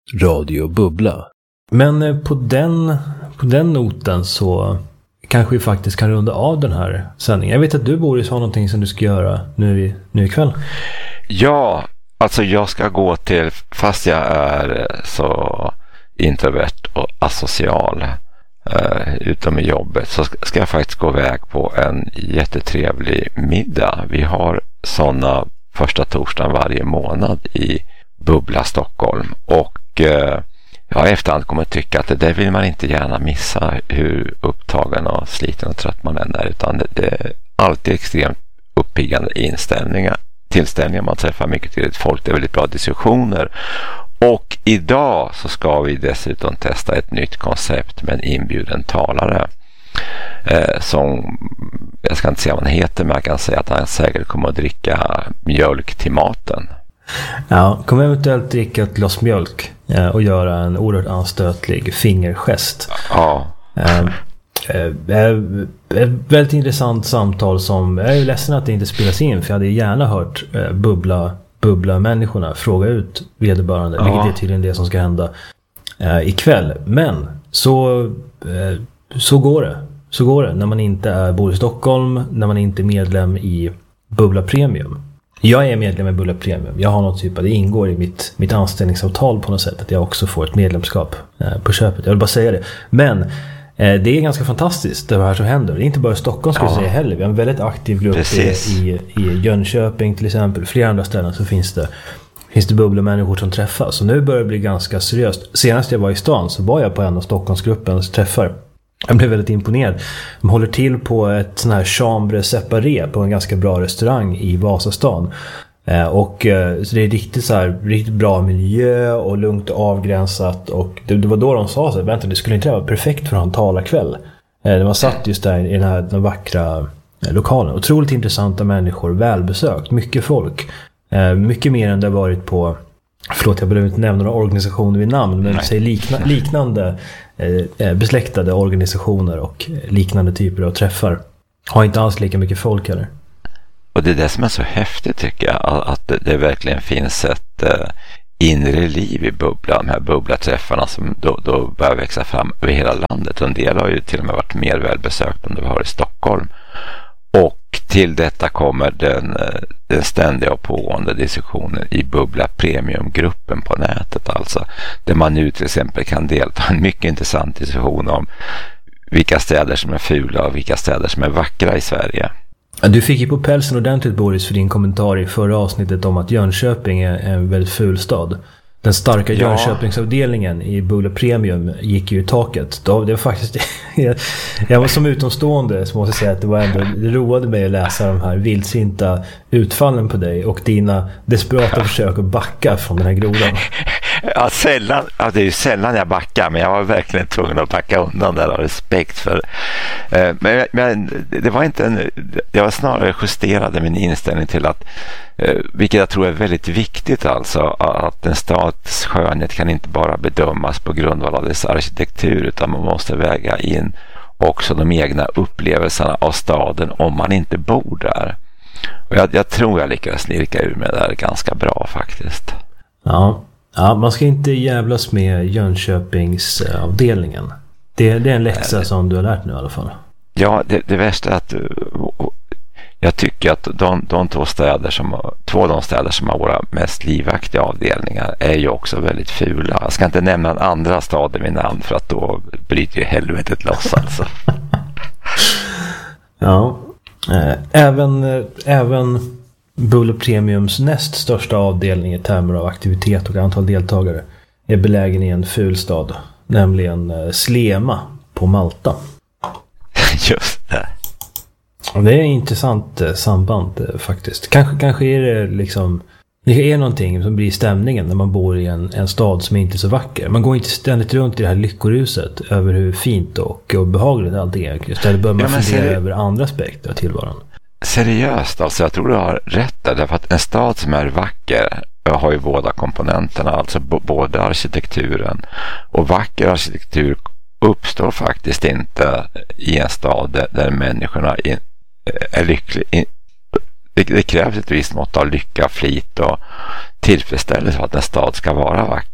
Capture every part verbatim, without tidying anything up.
Radio Bubbla. Men på den, på den noten så kanske vi faktiskt kan runda av den här sändningen. Jag vet att du, Boris, har någonting som du ska göra nu, nu ikväll. Ja, alltså jag ska gå till, fast jag är så introvert och asocial uh, utom i jobbet, så ska jag faktiskt gå iväg på en jättetrevlig middag. Vi har sådana första torsdagen varje månad i Bubbla Stockholm, och uh, jag i efterhand kommer att tycka att det där vill man inte gärna missa, hur upptagen och sliten och trött man än är, utan det, det är alltid extremt uppiggande inställningar, tillställningar, man träffar mycket till folk, det är väldigt bra diskussioner. Och idag så ska vi dessutom testa ett nytt koncept med en inbjuden talare eh, som, jag ska inte säga vad han heter, men jag kan säga att han säkert kommer att dricka mjölk till maten. Ja, kommer eventuellt dricka ett glas mjölk eh, och göra en oerhört anstötlig fingergest. Ja. Eh, eh, ett väldigt intressant samtal som, jag är ledsen att det inte spelas in, för jag hade gärna hört eh, bubbla bubbla människorna fråga ut vederbörande, ja. Vilket är tydligen det som ska hända eh, ikväll. Men så eh, så går det. Så går det när man inte är bor i Stockholm, när man inte är medlem i Bubbla Premium. Jag är medlem i Bubbla Premium. Jag har något typ av, det ingår i mitt, mitt anställningsavtal på något sätt, att jag också får ett medlemskap eh, på köpet. Jag vill bara säga det. Men eh, det är ganska fantastiskt det här som händer. Det är inte bara i Stockholm, ska jag säga heller. Vi har en väldigt aktiv grupp i, i, i Jönköping till exempel. Flera andra ställen så finns det finns det bubblemänniskor som träffas. Så nu börjar det bli ganska seriöst. Senast jag var i stan så var jag på en av Stockholmsgruppens träffar. Jag blev väldigt imponerad. De håller till på ett sån här chambre séparé på en ganska bra restaurang i Vasastan. Eh, och eh, så det är riktigt så här, riktigt bra miljö och lugnt och avgränsat. Och det, det var då de sa så här, vänta, det skulle inte vara perfekt för en talarkväll. Eh, det var satt just där i den här den vackra eh, lokalen. Otroligt intressanta människor, välbesökt, mycket folk. Eh, mycket mer än det varit på, förlåt jag behöver inte nämna några organisationer vid namn, men säg likna, liknande eh, besläktade organisationer och liknande typer av träffar. Har inte alls lika mycket folk heller. Och det är det som är så häftigt, tycker jag, att det, det verkligen finns ett eh, inre liv i Bubbla, de här bubblaträffarna som då, då börjar växa fram över hela landet. Och en del har ju till och med varit mer välbesökt än det vi har i Stockholm. Och till detta kommer den, den ständiga och pågående diskussionen i Bubbla Premium-gruppen på nätet, alltså, där man nu till exempel kan delta i en mycket intressant diskussion om vilka städer som är fula och vilka städer som är vackra i Sverige. Du fick ju på pälsen ordentligt, Boris, för din kommentar i förra avsnittet om att Jönköping är en väldigt ful stad. Den starka ja. Jönköpingsavdelningen i Bubbla Premium gick ju i taket. Det var faktiskt, jag, jag var som utomstående, så måste jag säga att det var ändå, det roade mig att läsa de här vildsinta utfallen på dig och dina desperata försök att backa från den här grodan. Ja, sällan, ja, det är ju sällan jag backar, men jag var verkligen tvungen att backa undan där av respekt för. Eh, men, men det var inte en, jag var snarare justerade min inställning till att, eh, vilket jag tror är väldigt viktigt, alltså, att en stads skönhet kan inte bara bedömas på grundval av dess arkitektur, utan man måste väga in också de egna upplevelserna av staden om man inte bor där. Och jag, jag tror jag lyckas lirka ur med det här ganska bra faktiskt. Ja. Ja, man ska inte jävlas med Jönköpingsavdelningen. Det, det är en läxa som du har lärt nu i alla fall. Ja, det, det värsta är att jag tycker att de, de två städer som två av de städer som har våra mest livaktiga avdelningar är ju också väldigt fula. Jag ska inte nämna en andra stad i min namn, för att då bryter ju helvetet loss, alltså. Ja, även även Bubbla Premiums näst största avdelning i termer av aktivitet och antal deltagare är belägen i en ful stad, nämligen Slema på Malta. Just det. Och det är ett intressant samband faktiskt. Kanske, kanske är det liksom, det är någonting som blir i stämningen när man bor i en, en stad som är inte är så vacker. Man går inte ständigt runt i det här lyckoruset över hur fint och, och behagligt allt är. Istället bör man ja, fundera det över andra aspekter av tillvaron. Seriöst, alltså jag tror du har rätt där, därför att en stad som är vacker har ju båda komponenterna, alltså b- både arkitekturen och vacker arkitektur uppstår faktiskt inte i en stad där, där människorna in, är lyckliga. In, det, det krävs ett visst mått av lycka, flit och tillfredsställelse för att en stad ska vara vacker.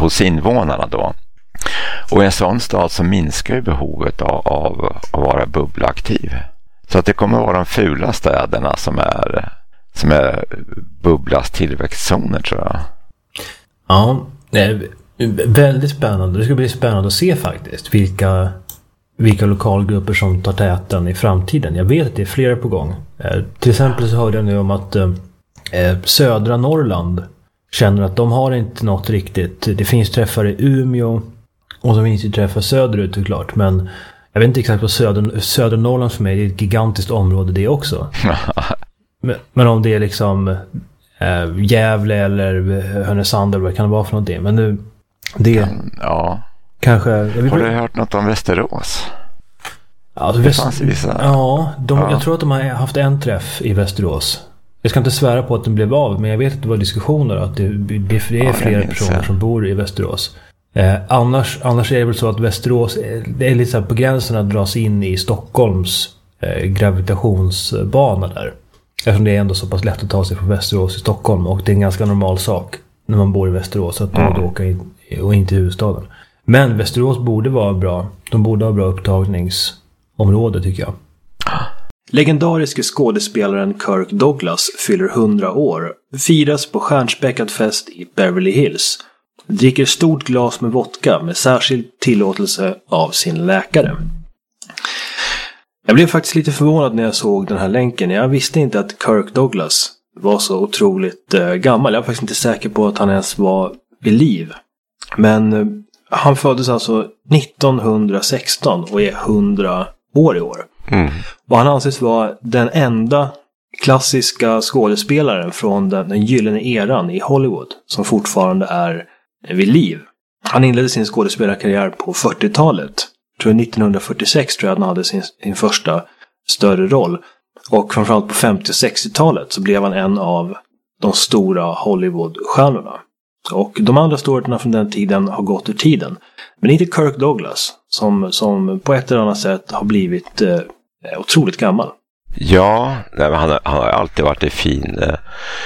hos invånarna då. Och i en sån stad så minskar ju behovet av, av att vara bubblaaktiv. Så att det kommer att vara de fula städerna som är, som är bubblas tillväxtzoner, tror jag. Ja, det är väldigt spännande. Det ska bli spännande att se faktiskt vilka, vilka lokalgrupper som tar täten i framtiden. Jag vet att det är flera på gång. Eh, till exempel så hörde jag nu om att eh, södra Norrland känner att de har inte något riktigt. Det finns träffar i Umeå och så finns det träffar söderut såklart. Men jag vet inte exakt vad söder, södra Norrland för mig, det är ett gigantiskt område det också. men, men om det är liksom eh, Gävle eller Härnösand eller vad kan det vara för någonting. Men nu, det ja. kanske... Jag vill... Har du hört något om Västerås? Alltså, Väst... vissa... Ja, de, ja, jag tror att de har haft en träff i Västerås. Jag ska inte svära på att den blev av, men jag vet att det var diskussioner att det, det, det är ja, flera personer som bor i Västerås. Eh, annars, annars är det väl så att Västerås det är lite så här på gränsen att dras in i Stockholms eh, gravitationsbana där. Eftersom det är ändå så pass lätt att ta sig från Västerås till Stockholm, och det är en ganska normal sak när man bor i Västerås att mm. då åka in och inte i huvudstaden. Men Västerås borde vara bra. De borde ha bra upptagningsområde, tycker jag. Legendariske skådespelaren Kirk Douglas fyller hundra år. Firas på stjärnspäckad fest i Beverly Hills. Dricker stort glas med vodka med särskild tillåtelse av sin läkare. Jag blev faktiskt lite förvånad när jag såg den här länken. Jag visste inte att Kirk Douglas var så otroligt eh, gammal. Jag var faktiskt inte säker på att han ens var vid liv. Men eh, han föddes alltså nittonhundrasexton och är hundra år i år. Mm. Och han anses vara den enda klassiska skådespelaren från den, den gyllene eran i Hollywood som fortfarande är vid liv. Han inledde sin skådespelarkarriär på fyrtiotalet. Tror jag nittonhundrafyrtiosex tror jag han hade sin, sin första större roll. Och framförallt på femtio- och sextiotalet så blev han en av de stora Hollywoodstjärnorna. Och de andra storheterna från den tiden har gått ur tiden. Men inte Kirk Douglas som, som på ett eller annat sätt har blivit eh, otroligt gammal. Ja, nej, men han, har, han har alltid varit i fin, eh,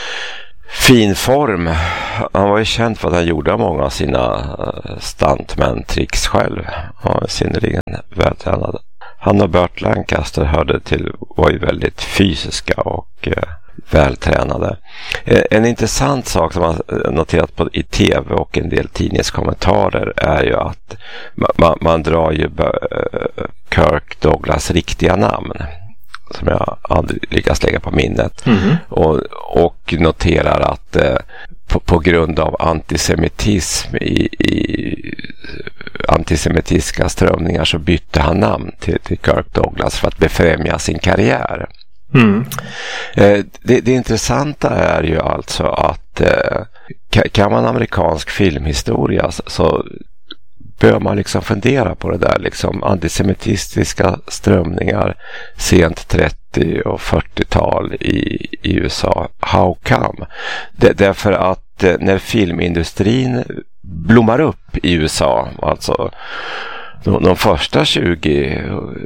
fin form. Han var ju känd för att han gjorde många av sina uh, stuntman-tricks själv. Han var synnerligen vältränad. Han och Burt Lancaster hörde till, var ju väldigt fysiska och uh, vältränade. Eh, en intressant sak som man noterat på, i tv och en del tidningskommentarer är ju att man, man drar ju uh, Kirk Douglas riktiga namn, som jag aldrig lyckas lägga på minnet. Mm-hmm. och, och noterar att eh, på, på grund av antisemitism i, i antisemitiska strömningar så bytte han namn till, till Kirk Douglas för att befrämja sin karriär. Mm. Eh, det, det intressanta är ju alltså att eh, kan man amerikansk filmhistoria så, så bör man liksom fundera på det där liksom antisemitistiska strömningar sent trettio- och fyrtiotal i, i U S A. How come? Det, därför att eh, när filmindustrin blommar upp i U S A, alltså de, de första tjugo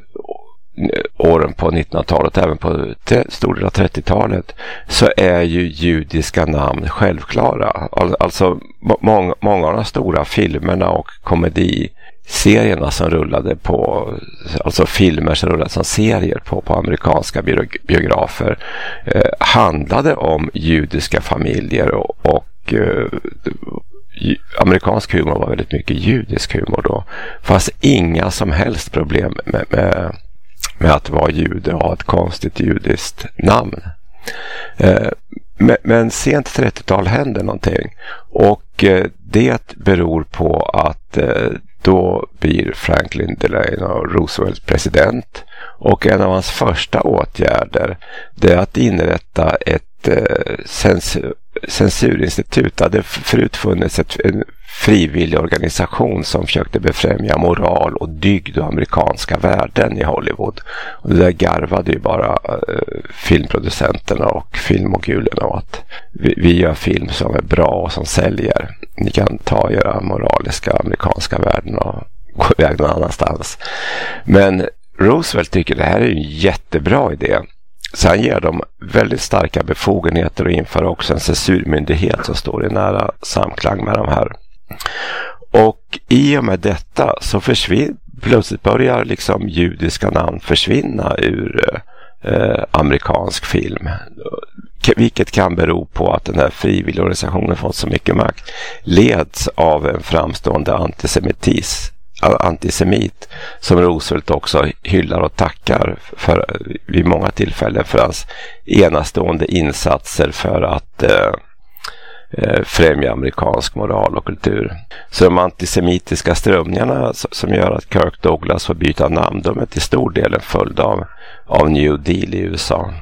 åren på nittonhundratalet, även på stor del av trettiotalet, så är ju judiska namn självklara. Alltså många, många av de stora filmerna och komediserierna som rullade på, alltså filmer som rullade som serier på, på amerikanska biografer eh, handlade om judiska familjer och, och eh, amerikansk humor var väldigt mycket judisk humor då. Fast inga som helst problem med, med med att vara jude och ha ett konstigt judiskt namn. Eh, men, men sent trettiotal händer någonting, och eh, det beror på att eh, då blir Franklin Delano Roosevelt president, och en av hans första åtgärder det är att inrätta ett eh, censur, censurinstitut. Det hade förut funnits ett, en frivillig organisation som försökte befrämja moral och dygd och amerikanska värden i Hollywood. Och det där garvade ju bara eh, filmproducenterna och filmmogulerna av att vi, vi gör film som är bra och som säljer. Ni kan ta era moraliska amerikanska värden och gå iväg någon annanstans. Men Roosevelt tycker det här är en jättebra idé. Så han ger dem väldigt starka befogenheter och inför också en censurmyndighet som står i nära samklang med de här Och i och med detta så försvinner, plötsligt börjar liksom judiska namn försvinna ur eh, amerikansk film. Vilket kan bero på att den här frivilligorganisationen fått så mycket makt. Leds av en framstående antisemitis, antisemit som Roosevelt också hyllar och tackar för vid många tillfällen för hans enastående insatser för att eh, främja amerikansk moral och kultur. Så de antisemitiska strömningarna som gör att Kirk Douglas får byta namn, de är till stor del en följd av, av New Deal i U S A.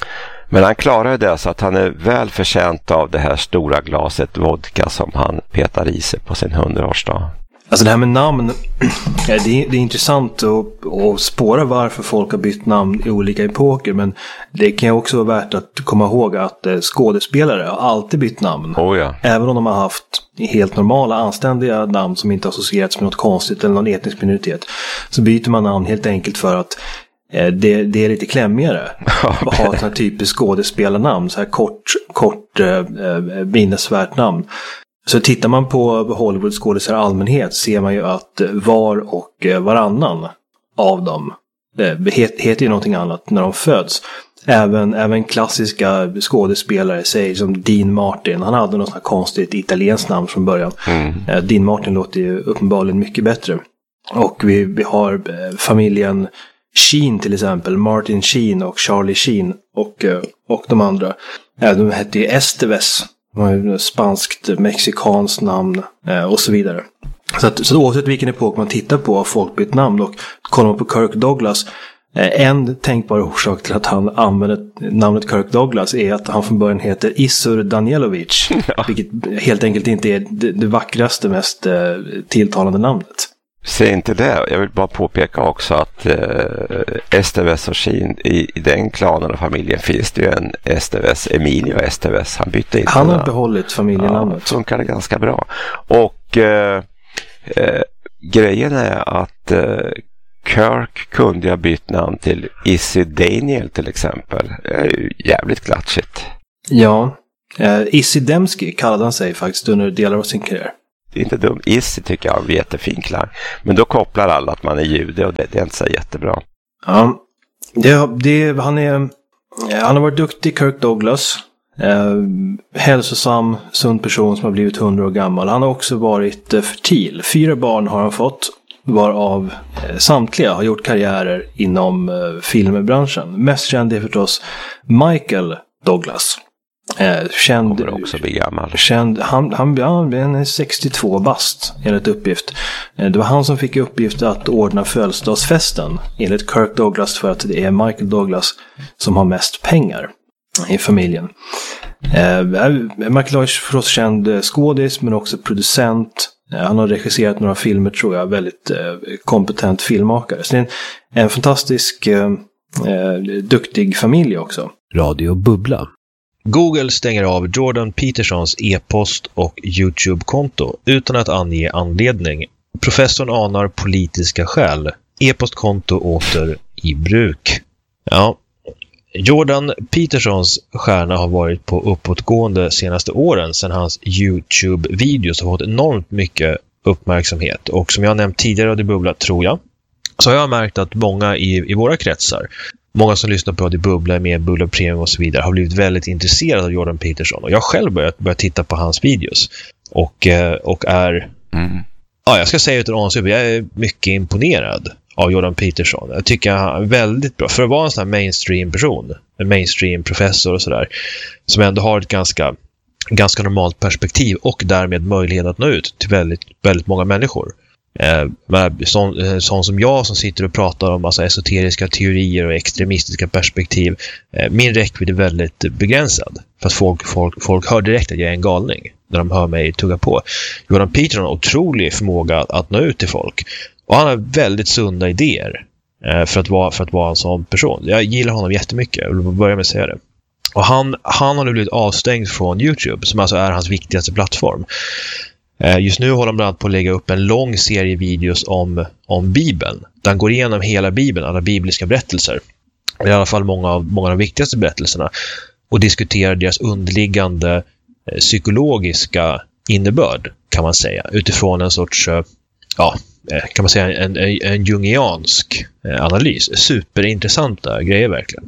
Men han klarar det så att han är väl förtjänt av det här stora glaset vodka som han petar i sig på sin hundraårsdag. Alltså det här med namn, det är, det är intressant att, att spåra varför folk har bytt namn i olika epoker, men det kan ju också vara värt att komma ihåg att skådespelare har alltid bytt namn. Oh ja. Även om de har haft helt normala, anständiga namn som inte associerats med något konstigt eller någon etnisk minoritet, så byter man namn helt enkelt för att Det, det är lite klämmigare att ha ett typiskt skådespelarnamn, så här kort, kort eh, minnesvärt namn. Så tittar man på Hollywood skådespelare i allmänhet ser man ju att var och varannan av dem eh, heter ju någonting annat när de föds. Även, även klassiska skådespelare, säger som Dean Martin, han hade något sånt här konstigt italienskt namn från början. Mm. Eh, Dean Martin låter ju uppenbarligen mycket bättre. Och vi, vi har eh, familjen Sheen till exempel, Martin Sheen och Charlie Sheen och, och de andra. De hette ju Esteves, spanskt, mexikanskt namn och så vidare. Så, att, så oavsett vilken epok man tittar på har folk bytt namn. Och kollar man på Kirk Douglas, en tänkbar orsak till att han använder namnet Kirk Douglas är att han från början heter Isur Danielovich, ja. Vilket helt enkelt inte är det, det vackraste, mest tilltalande namnet. Säg inte det. Jag vill bara påpeka också att eh, Esteves och Sheen, i, i den klanen och familjen finns det ju en Esteves, Emilio Esteves. Han bytte inte. Han har några. behållit familjenamnet. Ja, funkar det ganska bra. Och eh, eh, grejen är att eh, Kirk kunde ha bytt namn till Issy Daniel till exempel. Det är ju jävligt klatschigt. Ja, eh, Issy Demski kallade han sig faktiskt under delar av sin karriär. Det är inte dumt. Issy tycker jag har en jättefin klang. Men då kopplar alla att man är jude och det, det är inte så jättebra. Ja, det, det, han, är, han har varit duktig, Kirk Douglas. Eh, hälsosam, sund person som har blivit hundra år gammal. Han har också varit eh, fertil. Fyra barn har han fått, varav eh, samtliga har gjort karriärer inom eh, filmbranschen. Mest känd är förstås Michael Douglas. Eh, känd, också bli gammal. Känd, han, han, han är sextiotvå bast enligt uppgift. Eh, det var han som fick uppgift att ordna födelsedagsfesten enligt Kirk Douglas, för att det är Michael Douglas som har mest pengar i familjen. Eh, Michael Douglas är förstås känd skådis men också producent. Eh, han har regisserat några filmer, tror jag, väldigt eh, kompetent filmmakare. Så det är en, en fantastisk eh, eh, duktig familj också. Radio Bubbla. Google stänger av Jordan Petersons e-post och YouTube-konto utan att ange anledning. Professorn anar politiska skäl. E-postkonto åter i bruk. Ja, Jordan Petersons stjärna har varit på uppåtgående senaste åren sedan hans YouTube-videos har fått enormt mycket uppmärksamhet. Och som jag nämnt tidigare i det Bubbla, tror jag, så har jag märkt att många i, i våra kretsar, många som lyssnar på Radio Bubbla med Bubbla Premium och så vidare, har blivit väldigt intresserade av Jordan Peterson. Och jag själv börjat börjat titta på hans videos. Och, och är... Mm. Ja, jag ska säga utan ansvar, jag är mycket imponerad av Jordan Peterson. Jag tycker han är väldigt bra. För att vara en sån här mainstream-person, en mainstream-professor och sådär, som ändå har ett ganska, ganska normalt perspektiv och därmed möjlighet att nå ut till väldigt, väldigt många människor. Eh, sån, sån som jag som sitter och pratar om massa esoteriska teorier och extremistiska perspektiv, eh, min räckvidd är väldigt begränsad, för att folk, folk, folk hör direkt att jag är en galning när de hör mig tugga på. Jordan Peterson har otrolig förmåga att, att nå ut till folk, och han har väldigt sunda idéer eh, för, att vara, för att vara en sån person. Jag gillar honom jättemycket, jag vill börja med att säga det. Och han, han har nu blivit avstängd från YouTube, som alltså är hans viktigaste plattform. Just nu håller han bland annat på att lägga upp en lång serie videos om, om Bibeln. Där han går igenom hela Bibeln, alla bibliska berättelser. I alla fall många av, många av de viktigaste berättelserna. Och diskuterar deras underliggande eh, psykologiska innebörd, kan man säga, utifrån en sorts, ja, kan man säga en, en, en jungiansk analys. Superintressanta grejer verkligen.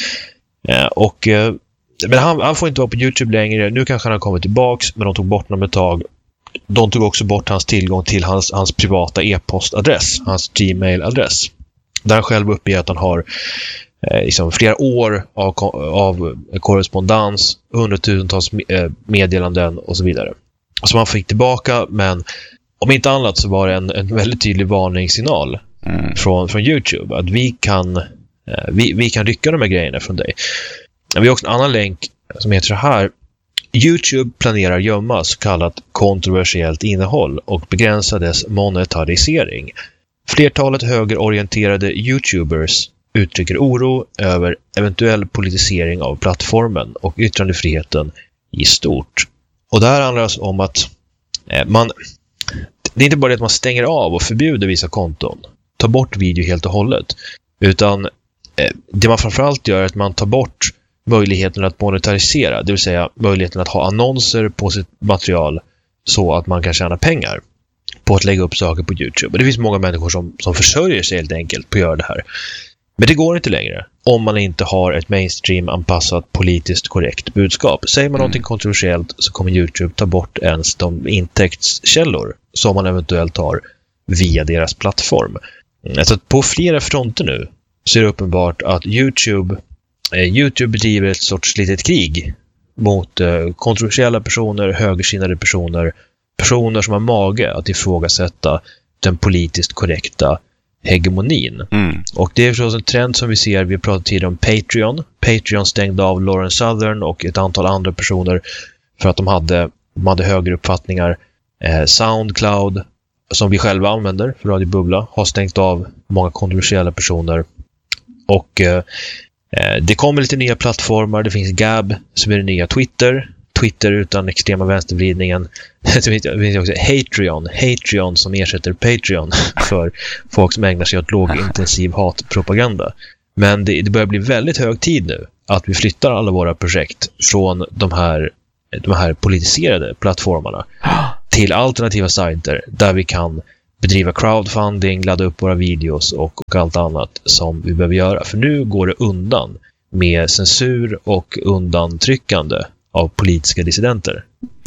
Och men han, han får inte vara på YouTube längre. Nu kanske han har kommit tillbaks, men de tog bort honom ett tag. De tog också bort hans tillgång till hans, hans privata e-postadress, hans Gmail-adress. Där han själv uppger att han har eh, liksom flera år av, av korrespondens, hundratusentals meddelanden och så vidare. Som han fick tillbaka, men om inte annat så var det en, en väldigt tydlig varningssignal mm. från, från YouTube. Att vi kan, eh, vi, vi kan rycka de här grejerna från dig. Vi har också en annan länk som heter så här: YouTube planerar gömma så kallat kontroversiellt innehåll och begränsa dess monetarisering. Flertalet högerorienterade YouTubers uttrycker oro över eventuell politisering av plattformen och yttrandefriheten i stort. Och det här handlar om att man, det är inte bara det att man stänger av och förbjuder vissa konton, tar bort video helt och hållet, utan det man framförallt gör är att man tar bort möjligheten att monetarisera, det vill säga möjligheten att ha annonser på sitt material så att man kan tjäna pengar på att lägga upp saker på YouTube. Och det finns många människor som, som försörjer sig helt enkelt på att göra det här. Men det går inte längre om man inte har ett mainstream-anpassat politiskt korrekt budskap. Säger man mm. någonting kontroversiellt så kommer YouTube ta bort ens de intäktskällor som man eventuellt har via deras plattform. Alltså på flera fronter nu så är det uppenbart att YouTube YouTube bedriver ett sorts litet krig mot eh, kontroversiella personer, högersinnade personer, personer som har mage att ifrågasätta den politiskt korrekta hegemonin. Mm. Och det är förstås en trend som vi ser, vi har pratat tidigare om Patreon. Patreon stängde av Lauren Southern och ett antal andra personer för att de hade, de hade högeruppfattningar. Eh, Soundcloud, som vi själva använder för Radio Bubbla, har stängt av många kontroversiella personer. Och eh, det kommer lite nya plattformar. Det finns Gab som är det nya Twitter. Twitter utan extrema vänstervridningen. Det finns också Hatreon. Hatreon som ersätter Patreon för folk som ägnar sig åt lågintensiv hatpropaganda. Men det, det börjar bli väldigt hög tid nu att vi flyttar alla våra projekt från de här, de här politiserade plattformarna till alternativa sajter där vi kan bedriva crowdfunding, ladda upp våra videos och, och allt annat som vi behöver göra. För nu går det undan med censur och undantryckande av politiska dissidenter.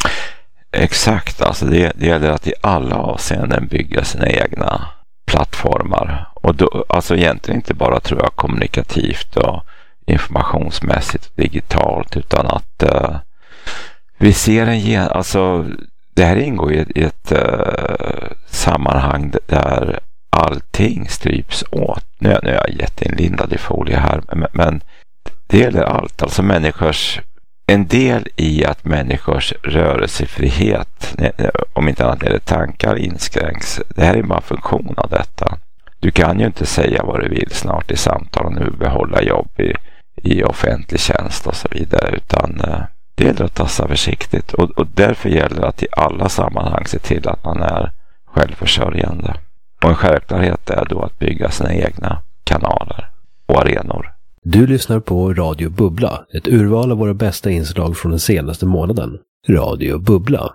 Exakt, alltså det, det gäller att i alla avseenden bygga sina egna plattformar. Och då, alltså egentligen inte bara tror jag kommunikativt och informationsmässigt och digitalt, utan att uh, vi ser en, alltså det här ingår i ett, i ett uh, sammanhang där allting stryps åt. Nu, nu är jag jätteinlindad i folie här, men, men det gäller allt. Alltså människors, en del i att människors rörelsefrihet, om inte annat är det tankar, inskränks. Det här är bara en funktion av detta. Du kan ju inte säga vad du vill snart i samtal och nu behålla jobb i, i offentlig tjänst och så vidare, utan uh, det gäller att tassa försiktigt, och, och därför gäller det att i alla sammanhang se till att man är självförsörjande. Och en självklarhet är då att bygga sina egna kanaler och arenor. Du lyssnar på Radio Bubbla, ett urval av våra bästa inslag från den senaste månaden. Radio Bubbla.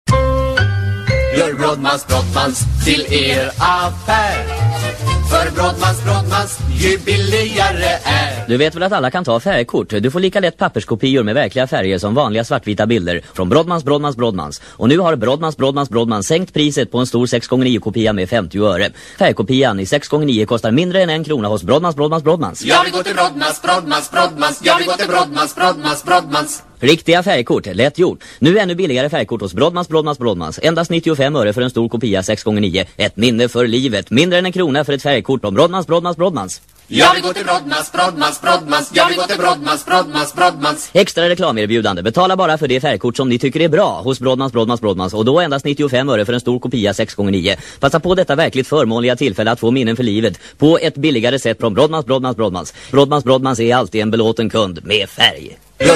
Gör Brodmans Brodmans till er affär. För Brodmans Brodmans ju billigare är. Du vet väl att alla kan ta färgkort? Du får lika lätt papperskopior med verkliga färger som vanliga svartvita bilder från Brodmans Brodmans Brodmans. Och nu har Brodmans Brodmans Brodmans sänkt priset på en stor sex gånger nio kopia med femtio öre. Färgkopian i sex gånger nio kostar mindre än en krona hos Brodmans Brodmans Brodmans. Jag vill gå till Brodmans Brodmans Brodmans. Jag vill gå till Brodmans Brodmans Brodmans. Riktiga färgkort, lätt gjort. Nu ännu billigare färgkort hos Brodmans Brodmans Brodmans. Endast nittiofem öre för en stor kopia sex gånger nio. Ett minne för livet. Mindre än en krona för ett färgkort om Brodmans Brodmans Brodmans. Jag vill gå till Brodmans Brodmans Brodmans. Jag vill gå till Brodmans Brodmans Brodmans. Extra reklamerbjudande. Betala bara för det färgkort som ni tycker är bra hos Brodmans Brodmans Brodmans. Och då endast nittiofem öre för en stor kopia sex gånger nio. Passa på detta verkligt förmånliga tillfälle att få minnen för livet på ett billigare sätt från Brodmans Brodmans Brodmans. Brodmans Brodmans är alltid en belåten kund med färg.